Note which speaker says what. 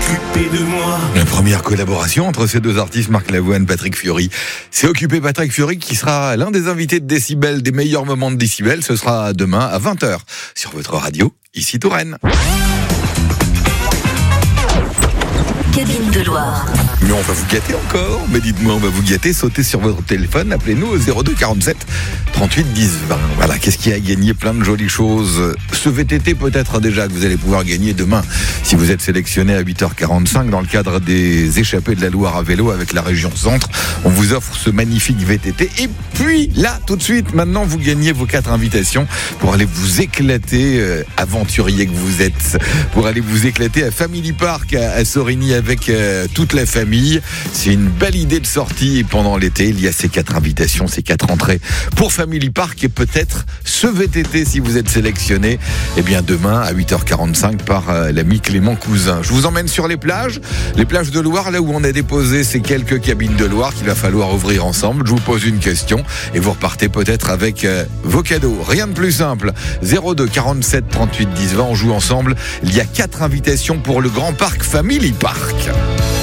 Speaker 1: s'occuper de moi.
Speaker 2: La première collaboration entre ces deux artistes, Marc Lavoine, Patrick Fiori. C'est Occupé Patrick Fiori qui sera l'un des invités de Décibel, des meilleurs moments de Décibel. Ce sera demain à 20h sur votre radio, ici Touraine.
Speaker 3: Cabine de Loire.
Speaker 2: Mais on va vous gâter encore. Mais dites-moi, on va vous gâter. Sautez sur votre téléphone. Appelez-nous au 02 47 38 10 20. Voilà, qu'est-ce qu'il y a à gagner? Plein de jolies choses. Ce VTT peut-être déjà que vous allez pouvoir gagner demain si vous êtes sélectionné à 8h45 dans le cadre des échappées de la Loire à vélo avec la région Centre. On vous offre ce magnifique VTT. Et puis là, tout de suite, maintenant, vous gagnez vos 4 invitations pour aller vous éclater, aventurier que vous êtes, pour aller vous éclater à Family Park à Sorigny avec toute la famille. C'est une belle idée de sortie et pendant l'été, il y a ces 4 invitations, ces 4 entrées pour Family Park et peut-être ce VTT si vous êtes sélectionné. Eh bien demain à 8h45 par l'ami Clément Cousin. Je vous emmène sur les plages de Loire, là où on a déposé ces quelques cabines de Loire qu'il va falloir ouvrir ensemble. Je vous pose une question et vous repartez peut-être avec vos cadeaux. Rien de plus simple. 02 47 38 10 20, on joue ensemble. Il y a 4 invitations pour le Grand Parc Family Park.